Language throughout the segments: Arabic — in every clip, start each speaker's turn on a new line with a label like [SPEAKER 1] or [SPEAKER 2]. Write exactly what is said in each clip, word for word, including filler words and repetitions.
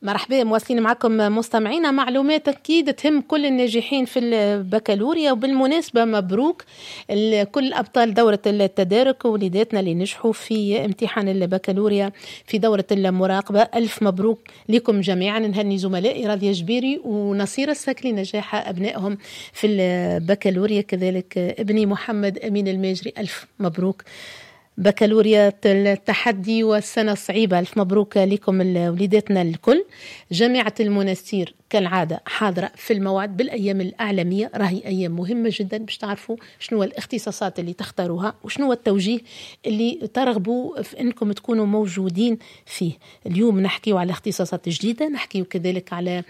[SPEAKER 1] مرحبا، مواصلين معكم مستمعينا. معلومات أكيد تهم كل الناجحين في البكالوريا، وبالمناسبة مبروك كل أبطال دورة التدارك ووليداتنا اللي نجحوا في امتحان البكالوريا في دورة المراقبة. ألف مبروك لكم جميعا. نهني زملائي راضية جبيري ونصيرة السكلي نجاح أبنائهم في البكالوريا، كذلك ابني محمد أمين الماجري. ألف مبروك بكالوريا التحدي والسنة الصعيبة. ألف مبروك لكم وليداتنا الكل. جامعة المنستير كالعادة حاضرة في الموعد بالأيام الأعلامية، راهي أيام مهمة جدا باش تعرفوا شنو الاختصاصات اللي تختاروها وشنو التوجيه اللي ترغبوا في أنكم تكونوا موجودين فيه. اليوم نحكيو على اختصاصات جديدة، نحكيو كذلك على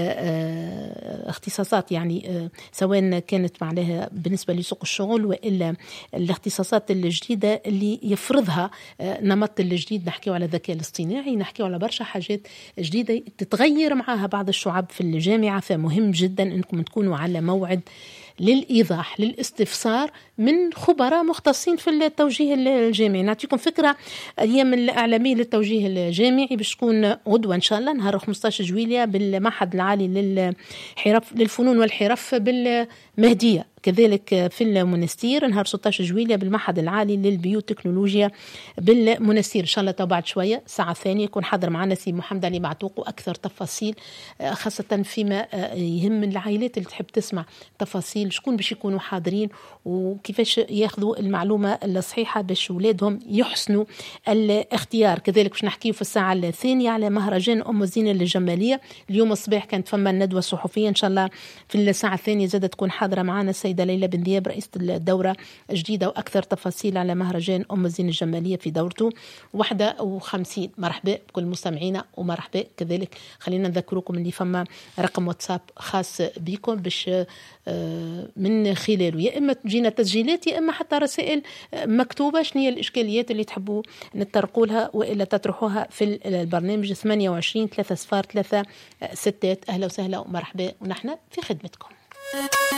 [SPEAKER 1] اختصاصات يعني سواء كانت معناها بالنسبة لسوق الشغل وإلا الاختصاصات الجديدة اللي يفرضها نمط الجديد. نحكيو على الذكاء الاصطناعي، نحكيو على برشا حاجات جديدة تتغير معها بعض الشعب في الجامعة، فمهم جدا أنكم تكونوا على موعد للإيضاح للاستفسار من خبراء مختصين في التوجيه الجامعي. نعطيكم فكرة، أيام الإعلامية للتوجيه الجامعي باش تكون غدوة إن شاء الله نهار خمسة عشر جويلية بالمعهد العالي للحرف للفنون والحرف بالمهدية، كذلك في المنستير نهار ستة عشر جويلية بالمعهد العالي للبيوتكنولوجيا بالمنستير. إن شاء الله بعد شوية الساعة الثانية يكون حاضر معنا سي محمد علي معتوق وأكثر تفاصيل، خاصة فيما يهم العائلات اللي تحب تسمع تفاصيل شكون باش يكونوا حاضرين وكيفاش ياخذوا المعلومة الصحيحة باش أولادهم يحسنوا الاختيار. كذلك باش نحكيه في الساعة الثانية على مهرجان أم الزينة الجمالية. اليوم الصباح كانت فما الندوة الصحفية، إن شاء الله في الساعة الثانية زادة تكون حاضرة معنا السيدة ليلى بن دياب رئيسة الدورة جديدة وأكثر تفاصيل على مهرجان أم الزينة الجمالية في دورته واحدة وخمسين. مرحبا بكل مستمعينا ومرحبا كذلك. خلينا نذكركم اللي فما رقم واتساب خاص بكم باش من خلاله يا إما تجينا تسجيلات يا إما حتى رسائل مكتوبة شنو هي الإشكاليات اللي تحبوا نتطرقوا لها وإلا تطرحوها في البرنامج ثمانية وعشرين ثلاثة صفار ثلاثة ستات. أهلا وسهلا ومرحبا ونحن في خدمتكم.